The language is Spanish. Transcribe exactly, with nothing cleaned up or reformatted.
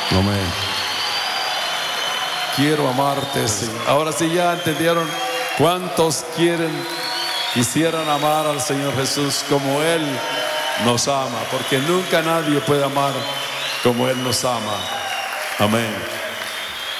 Amén. Quiero amarte, Señor. Ahora sí ya entendieron cuántos quieren, quisieran amar al Señor Jesús como Él nos ama, porque nunca nadie puede amar como Él nos ama. Amén.